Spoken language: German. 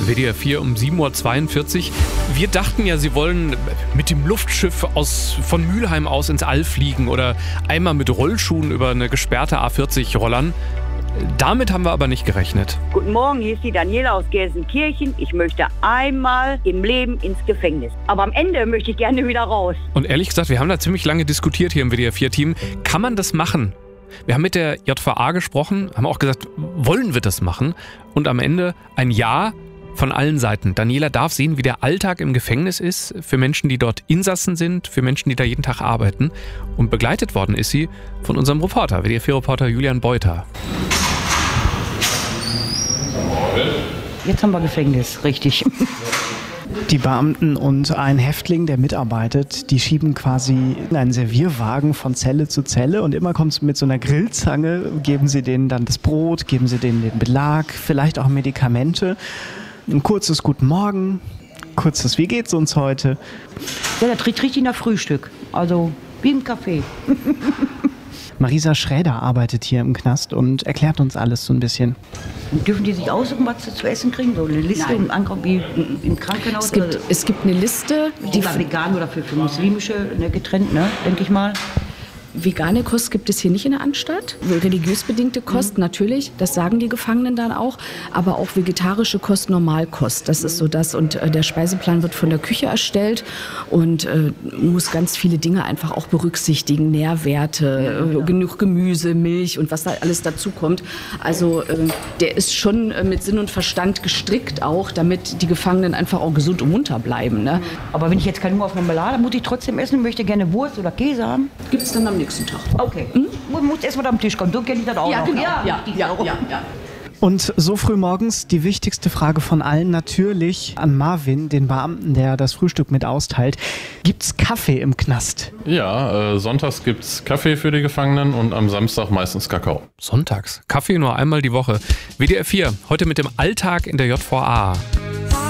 WDR 4 um 7.42 Uhr. Wir dachten ja, Sie wollen mit dem Luftschiff von Mülheim aus ins All fliegen oder einmal mit Rollschuhen über eine gesperrte A40 rollern. Damit haben wir aber nicht gerechnet. Guten Morgen, hier ist die Daniela aus Gelsenkirchen. Ich möchte einmal im Leben ins Gefängnis. Aber am Ende möchte ich gerne wieder raus. Und ehrlich gesagt, wir haben da ziemlich lange diskutiert hier im WDR 4-Team. Kann man das machen? Wir haben mit der JVA gesprochen, haben auch gesagt, wollen wir das machen? Und am Ende ein Ja von allen Seiten. Daniela darf sehen, wie der Alltag im Gefängnis ist, für Menschen, die dort Insassen sind, für Menschen, die da jeden Tag arbeiten. Und begleitet worden ist sie von unserem Reporter, WDR 4-Reporter Julian Beuter. Jetzt haben wir Gefängnis, richtig. Die Beamten und ein Häftling, der mitarbeitet, die schieben quasi einen Servierwagen von Zelle zu Zelle und immer kommt es mit so einer Grillzange, geben sie denen dann das Brot, geben sie denen den Belag, vielleicht auch Medikamente. Ein kurzes Guten Morgen, kurzes Wie geht's uns heute? Ja, das riecht richtig nach Frühstück, also wie im Café. Marisa Schräder arbeitet hier im Knast und erklärt uns alles so ein bisschen. Und dürfen die sich aussuchen, was sie zu essen kriegen? So eine Liste im Ankauf wie im Krankenhaus? Es gibt eine Liste. Die war vegan oder für muslimische getrennt, ne, denke ich mal. Vegane Kost gibt es hier nicht in der Anstalt. Religiös bedingte Kost natürlich, das sagen die Gefangenen dann auch. Aber auch vegetarische Kost, Normalkost, das ist so das. Und der Speiseplan wird von der Küche erstellt und muss ganz viele Dinge einfach auch berücksichtigen. Nährwerte, genug Gemüse, Milch und was da alles dazu kommt. Also der ist schon mit Sinn und Verstand gestrickt auch, damit die Gefangenen einfach auch gesund und munter bleiben. Ne? Aber wenn ich jetzt keinen Hunger auf Marmelade, muss ich trotzdem essen, möchte gerne Wurst oder Käse haben? Gibt es dann am nächsten Tag. Okay. Muss erst mal am Tisch kommen, so kenne ich das auch noch. Genau. Ja. Und so früh morgens die wichtigste Frage von allen natürlich an Marvin, den Beamten, der das Frühstück mit austeilt. Gibt's Kaffee im Knast? Ja, sonntags gibt's Kaffee für die Gefangenen und am Samstag meistens Kakao. Sonntags. Kaffee nur einmal die Woche. WDR 4, heute mit dem Alltag in der JVA.